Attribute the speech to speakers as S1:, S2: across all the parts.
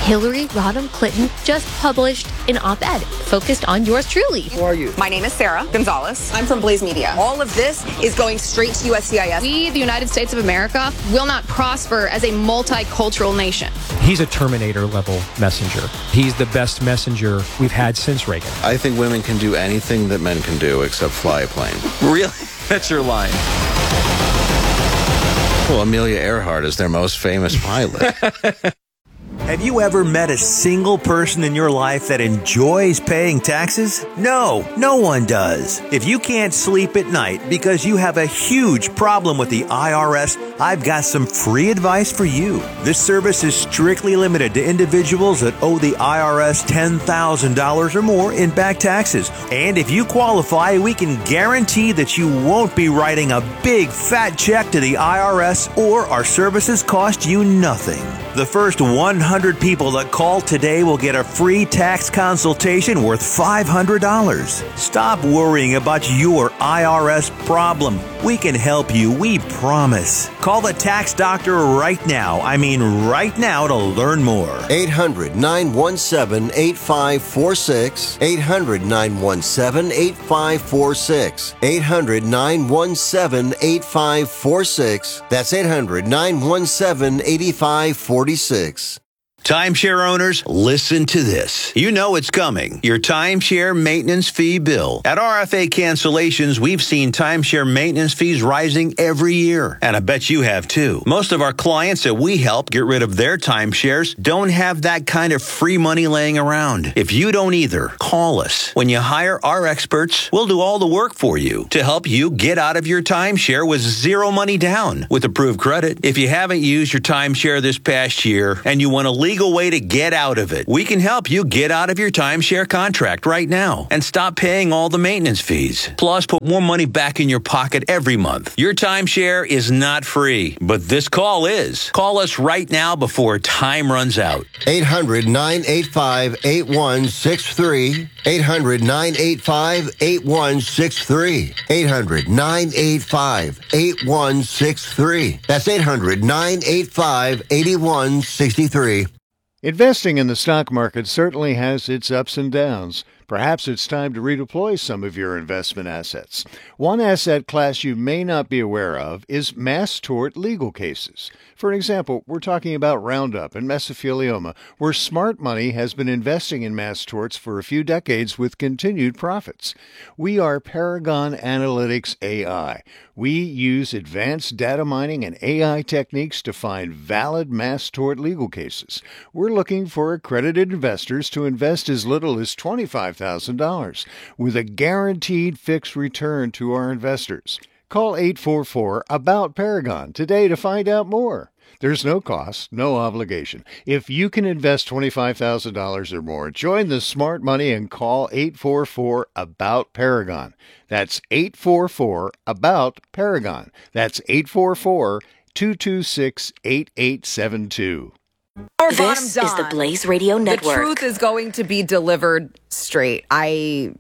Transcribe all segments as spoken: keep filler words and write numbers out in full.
S1: Hillary Rodham Clinton just published an op-ed focused on yours truly.
S2: Who are you?
S3: My name is Sarah Gonzalez. I'm from Blaze Media. All of this is going straight to U S C I S.
S4: We, the United States of America, will not prosper as a multicultural nation.
S5: He's a Terminator-level messenger. He's the best messenger we've had since Reagan.
S6: I think women can do anything that men can do except fly a plane.
S2: Really? That's your line.
S6: Well, Amelia Earhart is their most famous pilot.
S7: Have you ever met a single person in your life that enjoys paying taxes? No, no one does. If you can't sleep at night because you have a huge problem with the I R S, I've got some free advice for you. This service is strictly limited to individuals that owe the I R S ten thousand dollars or more in back taxes. And if you qualify, we can guarantee that you won't be writing a big fat check to the I R S, or our services cost you nothing. The first one hundred people that call today will get a free tax consultation worth five hundred dollars. Stop worrying about your I R S problem. We can help you, we promise. Call the tax doctor right now. I mean right now to learn more.
S8: eight hundred, nine one seven, eight five four six. eight hundred, nine one seven, eight five four six. eight hundred, nine one seven, eight five four six. That's eight hundred, nine one seven, eight five four six.
S9: Timeshare owners, listen to this. You know it's coming. Your timeshare maintenance fee bill. At R F A Cancellations, we've seen timeshare maintenance fees rising every year. And I bet you have too. Most of our clients that we help get rid of their timeshares don't have that kind of free money laying around. If you don't either, call us. When you hire our experts, we'll do all the work for you to help you get out of your timeshare with zero money down with approved credit. If you haven't used your timeshare this past year and you want to legal way to get out of it, we can help you get out of your timeshare contract right now and stop paying all the maintenance fees. Plus, put more money back in your pocket every month. Your timeshare is not free, but this call is. Call us right now before time runs out.
S8: eight hundred, nine eight five, eight one six three. eight hundred, nine eight five, eight one six three. eight hundred, nine eight five, eight one six three. That's eight hundred, nine eight five, eight one six three.
S10: Investing in the stock market certainly has its ups and downs. Perhaps it's time to redeploy some of your investment assets. One asset class you may not be aware of is mass tort legal cases. For example, we're talking about Roundup and mesothelioma, where smart money has been investing in mass torts for a few decades with continued profits. We are Paragon Analytics A I. We use advanced data mining and A I techniques to find valid mass tort legal cases. We're looking for accredited investors to invest as little as twenty-five thousand dollars with a guaranteed fixed return to our investors. Call eight four four, A B O U T, Paragon today to find out more. There's no cost, no obligation. If you can invest twenty-five thousand dollars or more, join the smart money and call eight four four, A B O U T, Paragon. That's eight four four, A B O U T, Paragon. That's eight four four, two two six, eight eight seven two.
S11: This is the Blaze Radio Network.
S3: The truth is going to be delivered straight. I,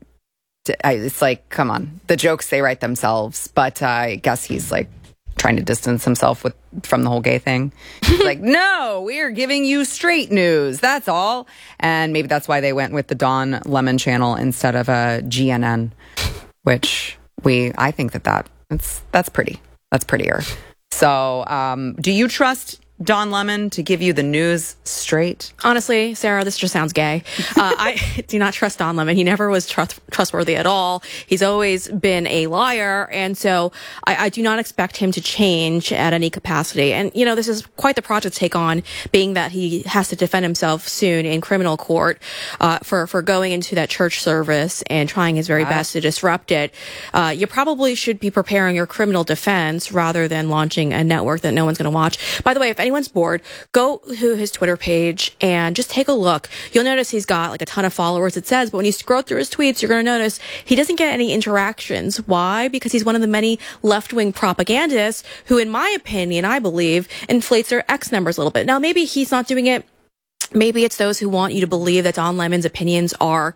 S3: I it's like, come on. The jokes, they write themselves. But uh, I guess he's like trying to distance himself with from the whole gay thing. He's like, no, we're giving you straight news. That's all. And maybe that's why they went with the Don Lemon channel instead of a G N N, which we, I think that, that that's, that's pretty. That's prettier. So um, do you trust Don Lemon to give you the news straight?
S4: Honestly, Sarah, this just sounds gay. Uh, I do not trust Don Lemon. He never was trust- trustworthy at all. He's always been a liar. And so I, I do not expect him to change at any capacity. And, you know, this is quite the project to take on, being that he has to defend himself soon in criminal court uh, for, for going into that church service and trying his very best to disrupt it. Uh, you probably should be preparing your criminal defense rather than launching a network that no one's going to watch. By the way, if any anyone's bored, go to his Twitter page and just take a look. You'll notice he's got like a ton of followers, it says, but when you scroll through his tweets, you're going to notice he doesn't get any interactions. Why? Because he's one of the many left-wing propagandists who, in my opinion, I believe, inflates their X numbers a little bit. Now, maybe he's not doing it. Maybe it's those who want you to believe that Don Lemon's opinions are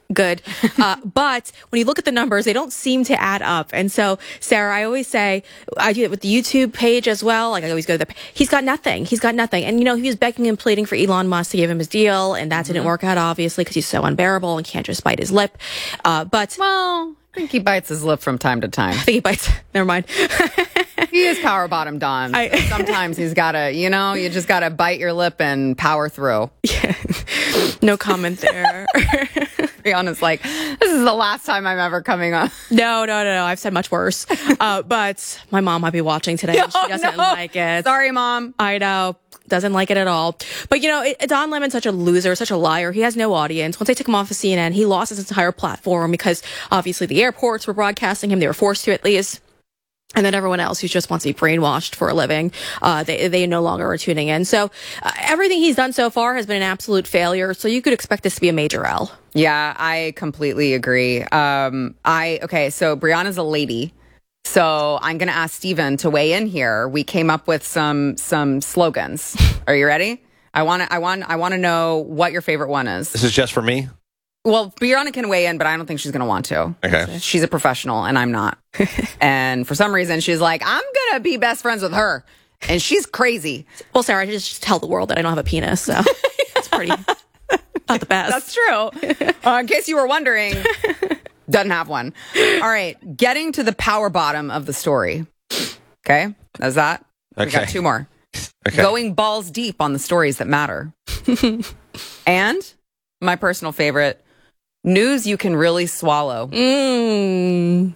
S4: good. Uh, but when you look at the numbers, they don't seem to add up. And so, Sarah, I always say, I do it with the YouTube page as well. Like I always go to the, he's got nothing. He's got nothing. And, you know, he was begging and pleading for Elon Musk to give him his deal. And that mm-hmm. didn't work out, obviously, because he's so unbearable and can't just bite his lip. Uh, but.
S3: Well, I think he bites his lip from time to time.
S4: I think he bites. Never mind.
S3: He is power bottom Don. I, Sometimes he's got to, you know, you just got to bite your lip and power through.
S4: Yeah. No comment there.
S3: Brianna's like, this is the last time I'm ever coming on.
S4: No, no, no, no. I've said much worse. Uh, but my mom might be watching today. No, she doesn't
S3: no.
S4: like it.
S3: Sorry, Mom.
S4: I know. Doesn't like it at all. But, you know, it, Don Lemon's such a loser, such a liar. He has no audience. Once they took him off of C N N, he lost his entire platform because obviously the airports were broadcasting him. They were forced to, at least. And then everyone else who just wants to be brainwashed for a living, uh, they, they no longer are tuning in. So uh, everything he's done so far has been an absolute failure. So you could expect this to be a major L.
S3: Yeah, I completely agree. Um, I, okay, so Brianna's a lady. So I'm going to ask Steven to weigh in here. We came up with some, some slogans. Are you ready? I want to, I want, I want to know what your favorite one is.
S2: This is just for me?
S3: Well, Brianna can weigh in, but I don't think she's going to want to.
S2: Okay.
S3: She's a professional, and I'm not. And for some reason, she's like, I'm going to be best friends with her. And she's crazy.
S4: Well, Sarah, I just tell the world that I don't have a penis, so it's pretty not the best.
S3: That's true. Uh, in case you were wondering, doesn't have one. All right. Getting to the power bottom of the story. Okay? That's that.
S2: Okay.
S3: We got two more.
S2: Okay.
S3: Going balls deep on the stories that matter. And my personal favorite, news you can really swallow.
S4: Mm.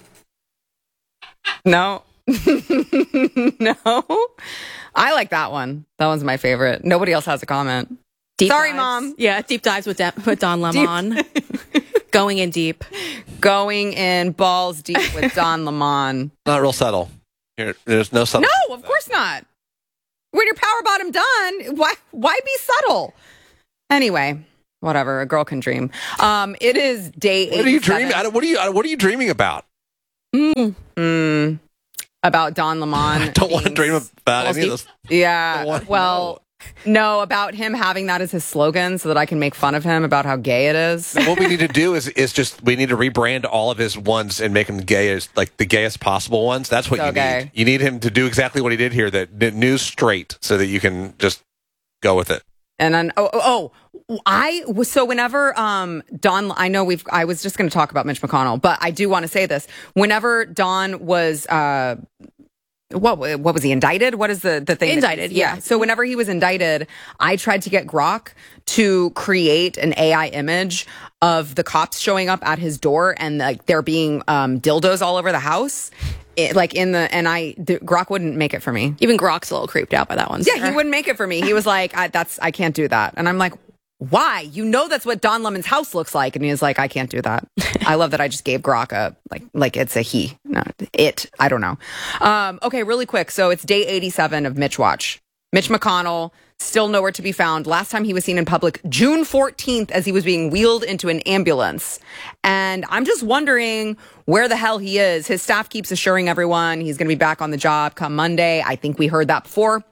S3: No. No. I like that one. That one's my favorite. Nobody else has a comment.
S4: Deep
S3: Sorry,
S4: dives.
S3: Mom.
S4: Yeah, deep dives with, De- with Don Lemon. Going in deep.
S3: Going in balls deep with Don Lemon.
S2: Not real subtle. Here, there's no subtle.
S3: No, of course not. When you're power bottom done, why why be subtle? Anyway. Whatever, a girl can dream. Um, it is day eight.
S2: What are you dreaming? I don't, what are you? What are you dreaming about?
S3: Mm. Mm. About Don Lemon.
S2: I don't want to dream about any of this.
S3: Yeah. Well, no, about him having that as his slogan, so that I can make fun of him about how gay it is.
S2: What we need to do is is just we need to rebrand all of his ones and make them gay as like the gayest possible ones. That's what
S3: so
S2: you
S3: gay.
S2: need. You need him to do exactly what he did here. That, that news straight, so that you can just go with it.
S3: And then, oh, oh, oh, I was, so whenever, um, Don, I know we've, I was just going to talk about Mitch McConnell, but I do want to say this. Whenever Don was, uh, what, what was he indicted? What is the, the thing?
S4: Indicted,
S3: that,
S4: yeah.
S3: yeah. So whenever he was indicted, I tried to get Grok to create an A I image of the cops showing up at his door and like there being, um, dildos all over the house. It, like in the, and I, the, Grok wouldn't make it for me.
S4: Even Grok's a little creeped out by that one.
S3: Yeah, Sarah. He wouldn't make it for me. He was like, I, that's, I can't do that. And I'm like, why? You know, that's what Don Lemon's house looks like. And he was like, I can't do that. I love that I just gave Grok a, like, like it's a he, not it. I don't know. Um, okay, really quick. So it's day eighty-seven of Mitch Watch. Mitch McConnell, still nowhere to be found. Last time he was seen in public, June fourteenth, as he was being wheeled into an ambulance. And I'm just wondering where the hell he is. His staff keeps assuring everyone he's going to be back on the job come Monday. I think we heard that before.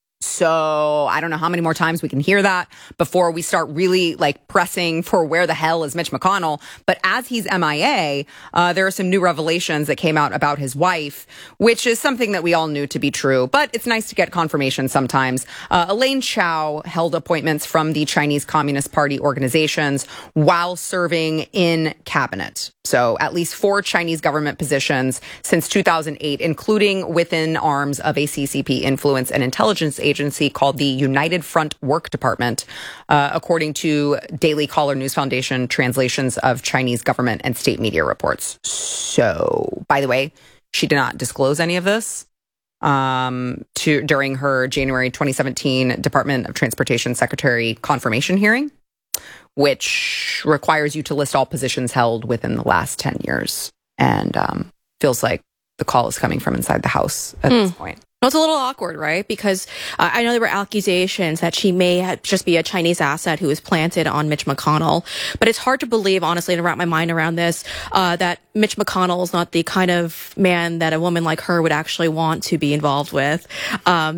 S3: So I don't know how many more times we can hear that before we start really like pressing for where the hell is Mitch McConnell. But as he's M I A, uh, there are some new revelations that came out about his wife, which is something that we all knew to be true. But it's nice to get confirmation sometimes. Uh, Elaine Chao held appointments from the Chinese Communist Party organizations while serving in cabinet. So at least four Chinese government positions since two thousand eight, including within arms of a C C P influence and intelligence agency called the United Front Work Department, uh, according to Daily Caller News Foundation translations of Chinese government and state media reports. So, by the way, she did not disclose any of this um, to during her January twenty seventeen Department of Transportation Secretary confirmation hearing, which requires you to list all positions held within the last ten years. And um, feels like the call is coming from inside the House at mm. this point.
S4: Well, it's a little awkward, right? Because uh, I know there were accusations that she may have just be a Chinese asset who was planted on Mitch McConnell. But it's hard to believe, honestly, to wrap my mind around this, uh, that Mitch McConnell is not the kind of man that a woman like her would actually want to be involved with. Um,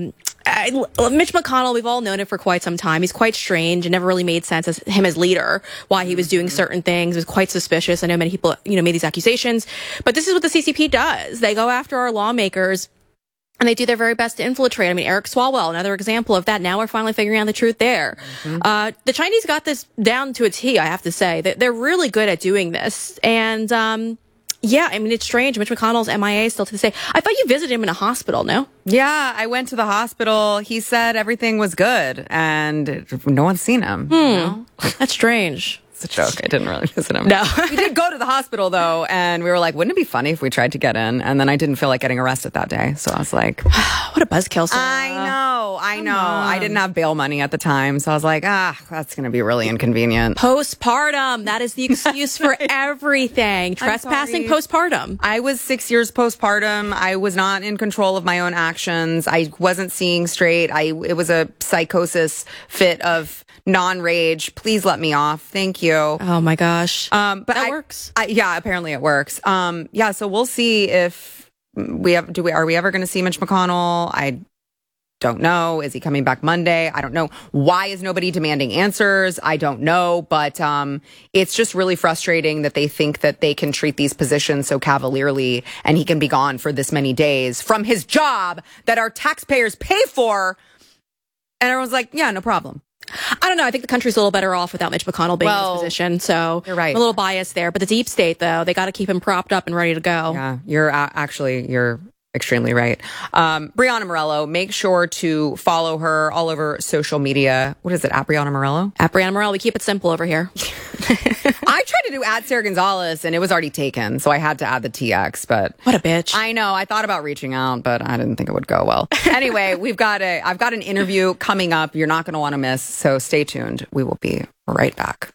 S4: I, Mitch McConnell, we've all known it for quite some time. He's quite strange and never really made sense as him as leader, why he was doing certain things. It was quite suspicious. I know many people, you know, made these accusations, but this is what the C C P does. They go after our lawmakers and they do their very best to infiltrate. I mean, Eric Swalwell, another example of that. Now we're finally figuring out the truth there. Mm-hmm. Uh, the Chinese got this down to a T, I have to say. They're really good at doing this. And, um, yeah, I mean, it's strange. Mitch McConnell's M I A still to this day. I thought you visited him in a hospital, no?
S3: Yeah, I went to the hospital. He said everything was good, and no one's seen him.
S4: Hmm.
S3: You know?
S4: That's strange.
S3: It's a joke. I didn't really visit him.
S4: No.
S3: We did go to the hospital, though, and we were like, wouldn't it be funny if we tried to get in? And then I didn't feel like getting arrested that day, so I was like...
S4: What a buzzkill, Sarah.
S3: I know, I know. I didn't have bail money at the time, so I was like, ah, that's going to be really inconvenient.
S4: Postpartum. That is the excuse for everything. Trespassing postpartum.
S3: I was six years postpartum. I was not in control of my own actions. I wasn't seeing straight. I It was a psychosis fit of non-rage. Please let me off. Thank you.
S4: Oh my gosh.
S3: Um, but
S4: that
S3: I,
S4: works.
S3: I, yeah, apparently it works. Um, yeah, so we'll see if we have, do we, are we ever going to see Mitch McConnell? I don't know. Is he coming back Monday? I don't know. Why is nobody demanding answers? I don't know. But um, it's just really frustrating that they think that they can treat these positions so cavalierly and he can be gone for this many days from his job that our taxpayers pay for. And everyone's like, yeah, no problem.
S4: I don't know. I think the country's a little better off without Mitch McConnell being
S3: well,
S4: in this position. So
S3: you're right.
S4: I'm a little biased there. But the deep state, though, they got to keep him propped up and ready to go.
S3: Yeah, you're uh, actually, you're extremely right. Um, Brianna Morello, make sure to follow her all over social media. What is it, at Brianna Morello?
S4: At Brianna Morello. We keep it simple over here.
S3: I tried to do at Sarah Gonzalez and it was already taken, so I had to add the T X, but...
S4: What a bitch.
S3: I know. I thought about reaching out, but I didn't think it would go well. Anyway, we've got a, I've got an interview coming up you're not going to want to miss, so stay tuned. We will be right back.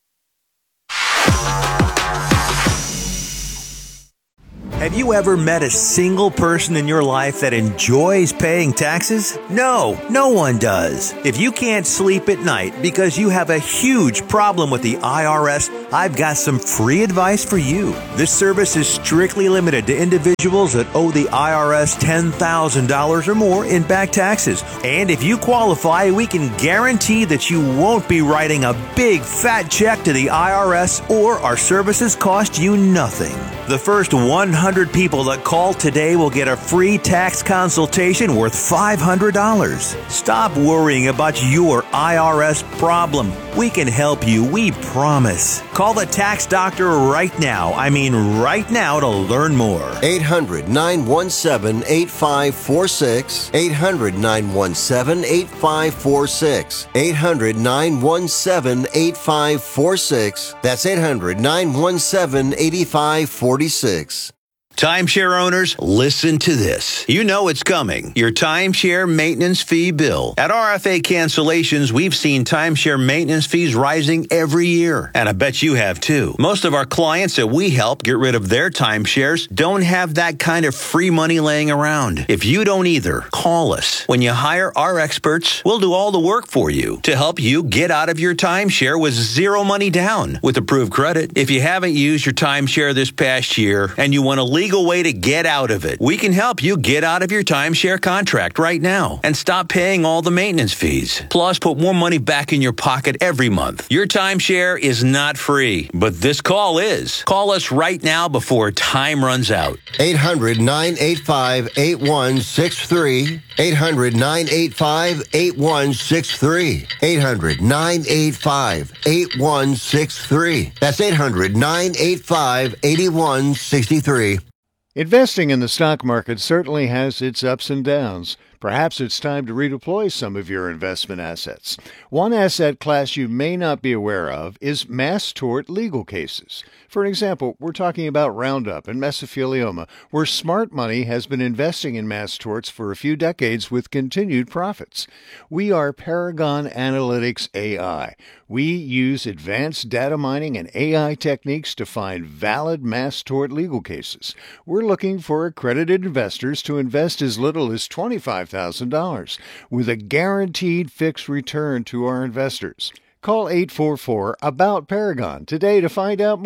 S7: Have you ever met a single person in your life that enjoys paying taxes? No, no one does. If you can't sleep at night because you have a huge problem with the I R S, I've got some free advice for you. This service is strictly limited to individuals that owe the I R S ten thousand dollars or more in back taxes. And if you qualify, we can guarantee that you won't be writing a big fat check to the I R S or our services cost you nothing. The first one hundred people that call today will get a free tax consultation worth five hundred dollars. Stop worrying about your I R S problem. We can help you, we promise. Call the tax doctor right now. I mean right now to learn more.
S8: eight hundred, nine one seven, eight five four six. eight hundred, nine one seven, eight five four six. eight hundred, nine one seven, eight five four six. That's eight hundred, nine one seven, eight five four six.
S9: Timeshare owners, listen to this. You know it's coming. Your timeshare maintenance fee bill. At R F A Cancellations, we've seen timeshare maintenance fees rising every year. And I bet you have too. Most of our clients that we help get rid of their timeshares don't have that kind of free money laying around. If you don't either, call us. When you hire our experts, we'll do all the work for you to help you get out of your timeshare with zero money down with approved credit. If you haven't used your timeshare this past year and you want to leave legal way to get out of it. We can help you get out of your timeshare contract right now and stop paying all the maintenance fees. Plus, put more money back in your pocket every month. Your timeshare is not free, but this call is. Call us right now before time runs out.
S8: eight hundred, nine eight five, eight one six three. eight hundred, nine eight five, eight one six three. eight hundred, nine eight five, eight one six three. That's eight hundred, nine eight five, eight one six three.
S10: Investing in the stock market certainly has its ups and downs. Perhaps it's time to redeploy some of your investment assets. One asset class you may not be aware of is mass tort legal cases. For example, we're talking about Roundup and mesothelioma, where smart money has been investing in mass torts for a few decades with continued profits. We are Paragon Analytics A I. We use advanced data mining and A I techniques to find valid mass tort legal cases. We're looking for accredited investors to invest as little as twenty-five thousand dollars with a guaranteed fixed return to our investors. Call eight four four, A B O U T, Paragon today to find out more.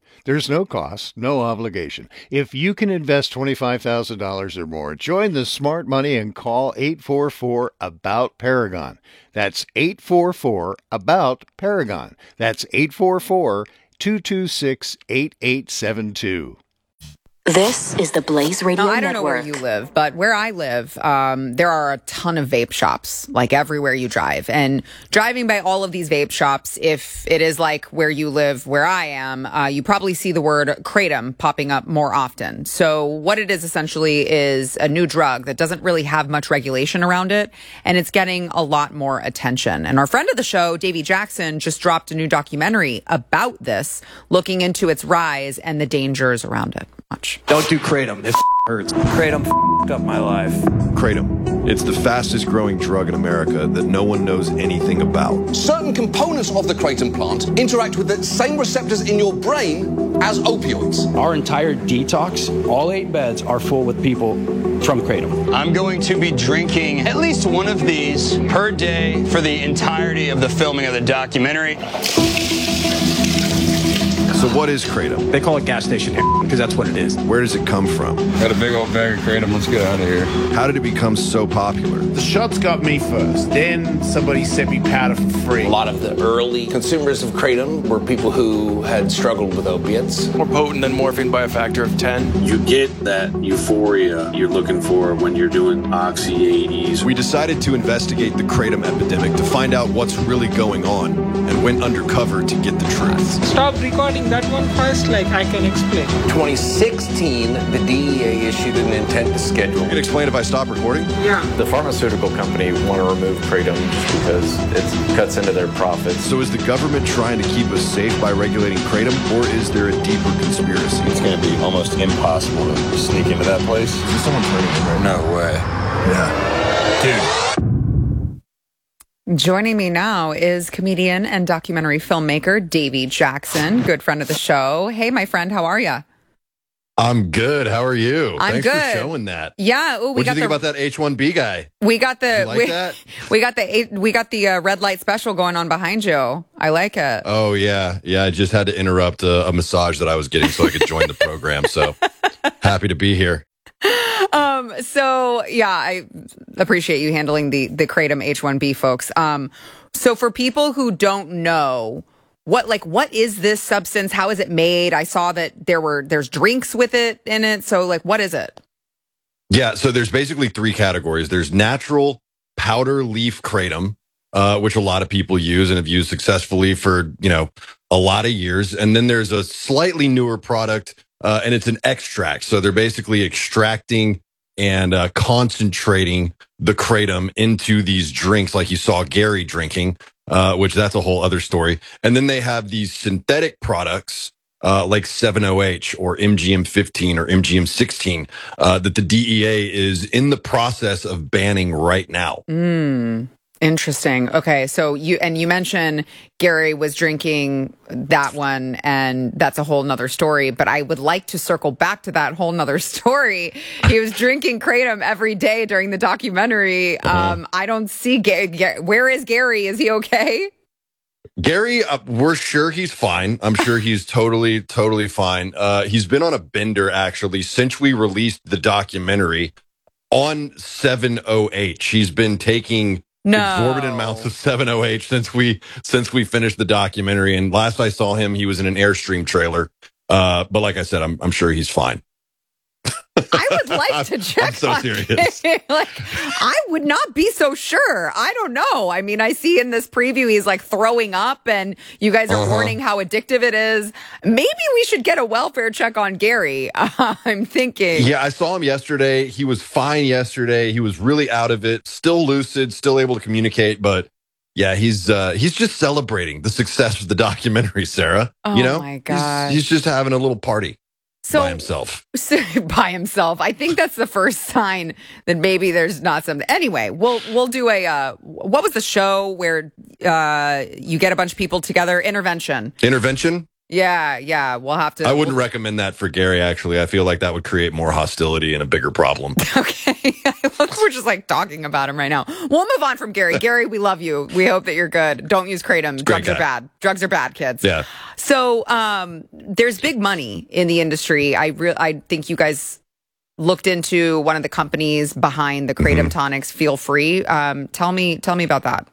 S10: There's no cost, no obligation. If you can invest twenty-five thousand dollars or more, join the smart money and call eight four four, ABOUT Paragon. That's eight four four, ABOUT Paragon. That's eight four four, two two six, eight eight seven two.
S11: This is the Blaze Radio
S3: now, I don't
S11: Network.
S3: know where you live, but where I live, um, there are a ton of vape shops, like everywhere you drive. And driving by all of these vape shops, if it is like where you live, where I am, uh, you probably see the word Kratom popping up more often. So what it is essentially is a new drug that doesn't really have much regulation around it, and it's getting a lot more attention. And our friend of the show, Davey Jackson, just dropped a new documentary about this, looking into its rise and the dangers around it. Much.
S12: Don't do Kratom. It f- hurts. Kratom f- up my life.
S13: Kratom. It's the fastest growing drug in America that no one knows anything about.
S14: Certain components of the Kratom plant interact with the same receptors in your brain as opioids.
S12: Our entire detox, all eight beds are full with people from Kratom.
S15: I'm going to be drinking at least one of these per day for the entirety of the filming of the documentary.
S13: So what is Kratom?
S12: They call it gas station heroin because that's what it is.
S13: Where does it come from?
S16: Got a big old bag of Kratom. Let's get out of here.
S13: How did it become so popular?
S17: The shots got me first. Then somebody sent me powder for free.
S6: A lot of the early consumers of Kratom were people who had struggled with opiates.
S18: More potent than morphine by a factor of ten.
S19: You get that euphoria you're looking for when you're doing Oxy eighties.
S13: We decided to investigate the Kratom epidemic to find out what's really going on and went undercover to get the truth.
S20: Stop recording that one first, like I can explain.
S6: twenty sixteen, the D E A issued an intent to schedule.
S13: You can explain if I stop recording?
S20: Yeah.
S21: The pharmaceutical company want to remove Kratom just because it cuts into their profits.
S13: So is the government trying to keep us safe by regulating Kratom, or is there a deeper conspiracy?
S16: It's going to be almost impossible to sneak into that place.
S13: Is this someone turning in right now?
S16: No way.
S13: Yeah.
S16: Dude.
S3: Joining me now is comedian and documentary filmmaker Davey Jackson, good friend of the show. Hey, my friend, how are you?
S13: I'm good. How are you?
S3: I'm
S13: Thanks
S3: good.
S13: for showing that.
S3: Yeah. Ooh, we
S13: what do
S3: got
S13: you think
S3: the,
S13: about that H one B guy?
S3: We got the
S13: you like
S3: we,
S13: that?
S3: we got the we got the uh, red light special going on behind you. I like it.
S13: Oh yeah, yeah. I just had to interrupt a, a massage that I was getting so I could join the program. So happy to be here.
S3: Um, so yeah, I appreciate you handling the, the Kratom H one B folks. Um, so for people who don't know what, like, what is this substance? How is it made? I saw that there were, there's drinks with it in it. So like, what is it?
S13: Yeah. So there's basically three categories. There's natural powder leaf Kratom, uh, which a lot of people use and have used successfully for, you know, a lot of years. And then there's a slightly newer product, Uh, and it's an extract. So they're basically extracting and uh, concentrating the Kratom into these drinks like you saw Gary drinking, uh, which that's a whole other story. And then they have these synthetic products uh, like seven O H or M G M fifteen or M G M sixteen uh, that the D E A is in the process of banning right now.
S3: Mm. Interesting. Okay. So you, and you mentioned Gary was drinking that one, and that's a whole nother story, but I would like to circle back to that whole nother story. He was drinking Kratom every day during the documentary.
S13: Uh-huh.
S3: Um, I don't see Gary. Where is Gary? Is he okay?
S13: Gary, uh, we're sure he's fine. I'm sure he's totally, totally fine. Uh, he's been on a bender actually since we released the documentary on seven O H. He's been taking No. exorbitant amounts of seven O H since we since we finished the documentary. And last I saw him, he was in an Airstream trailer. Uh, but like I said, I'm I'm sure he's fine.
S3: I would like to check
S13: I'm so
S3: on
S13: serious.
S3: it. Like, I would not be so sure. I don't know. I mean, I see in this preview he's like throwing up, and you guys are uh-huh. warning how addictive it is. Maybe we should get a welfare check on Gary. Uh, I'm thinking.
S13: Yeah, I saw him yesterday. He was fine yesterday. He was really out of it, still lucid, still able to communicate, but yeah, he's uh, he's just celebrating the success of the documentary, Sarah.
S3: Oh,
S13: you know?
S3: my gosh.
S13: He's, he's just having a little party.
S3: So,
S13: by himself.
S3: So, by himself. I think that's the first sign that maybe there's not something. Anyway, we'll we'll do a. Uh, what was the show where uh, you get a bunch of people together? Intervention.
S13: Intervention.
S3: Yeah, yeah. We'll have to.
S13: I wouldn't recommend that for Gary, actually. I feel like that would create more hostility and a bigger problem.
S3: Okay. We're just like talking about him right now. We'll move on from Gary. Gary, we love you. We hope that you're good. Don't use Kratom. Drugs
S13: guy.
S3: are bad. Drugs are bad, kids.
S13: Yeah.
S3: So um, there's big money in the industry. I re- I think you guys looked into one of the companies behind the Kratom mm-hmm. tonics, Feel Free. Um, tell me, tell me about that.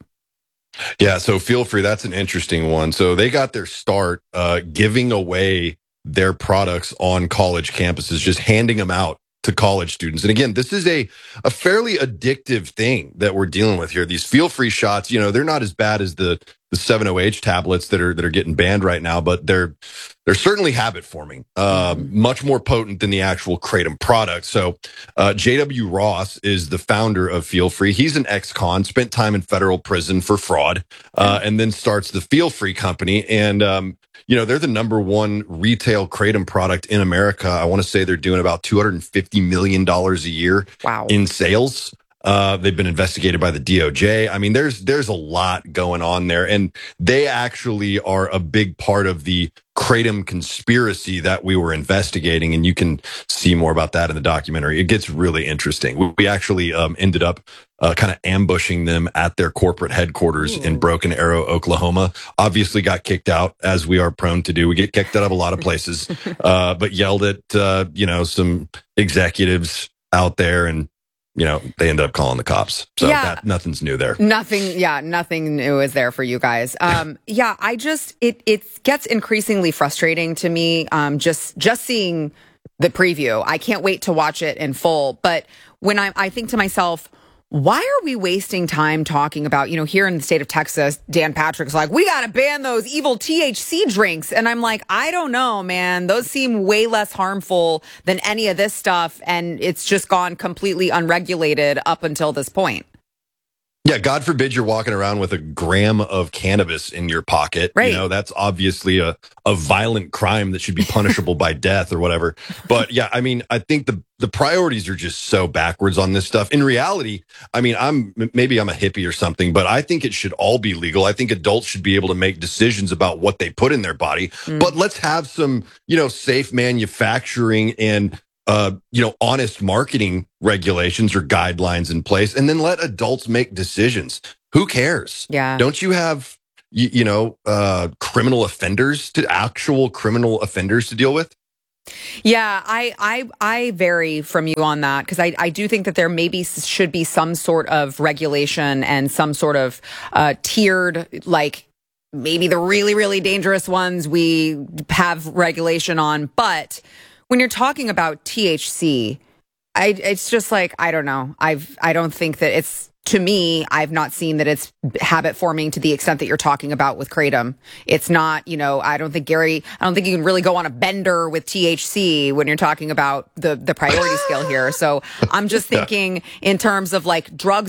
S13: Yeah, so Feel Free, that's an interesting one. So they got their start uh, giving away their products on college campuses, just handing them out to college students. And again, this is a, a fairly addictive thing that we're dealing with here. These Feel Free shots, you know, they're not as bad as the the seven oh H tablets that are that are getting banned right now, but they're they're certainly habit forming, uh, mm-hmm. much more potent than the actual Kratom product. So uh, J W Ross is the founder of Feel Free. He's an ex-con, spent time in federal prison for fraud, uh, and then starts the Feel Free company. And um, you know, they're the number one retail Kratom product in America. I want to say they're doing about two hundred fifty million dollars a year
S3: wow.
S13: in sales. Uh, they've been investigated by the D O J. I mean, there's there's a lot going on there, and they actually are a big part of the Kratom conspiracy that we were investigating, and you can see more about that in the documentary. It gets really interesting. We, we actually um, ended up uh, kind of ambushing them at their corporate headquarters Ooh. in Broken Arrow, Oklahoma. Obviously got kicked out, as we are prone to do. We get kicked out of a lot of places, uh, but yelled at, uh, you know, some executives out there, and you know, they ended up calling the cops. So
S3: yeah.
S13: that, nothing's new there.
S3: Nothing. Yeah. Nothing new is there for you guys. Um, yeah. I just, it, it gets increasingly frustrating to me. Um, just, just seeing the preview. I can't wait to watch it in full. But when I, I think to myself, why are we wasting time talking about, you know, here in the state of Texas, Dan Patrick's like, we got to ban those evil T H C drinks. And I'm like, I don't know, man. Those seem way less harmful than any of this stuff. And it's just gone completely unregulated up until this point.
S13: Yeah, God forbid you're walking around with a gram of cannabis in your pocket.
S3: Right.
S13: You know, that's obviously a, a violent crime that should be punishable by death or whatever. But yeah, I mean, I think the, the priorities are just so backwards on this stuff. In reality, I mean, I'm maybe I'm a hippie or something, but I think it should all be legal. I think adults should be able to make decisions about what they put in their body. Mm. But let's have some, you know, safe manufacturing and uh, you know, honest marketing regulations or guidelines in place, and then let adults make decisions. Who cares?
S3: Yeah.
S13: Don't you have, you, you know, uh, criminal offenders to actual criminal offenders to deal with?
S3: Yeah, I, I, I vary from you on that, because I, I do think that there maybe should be some sort of regulation and some sort of uh, tiered, like maybe the really, really dangerous ones we have regulation on, but when you're talking about T H C, I, it's just like, I don't know. I've, I don't think that it's, to me, I've not seen that it's habit forming to the extent that you're talking about with Kratom. It's not, you know, I don't think Gary, I don't think you can really go on a bender with T H C when you're talking about the, the priority scale here. So I'm just thinking in terms of like drugs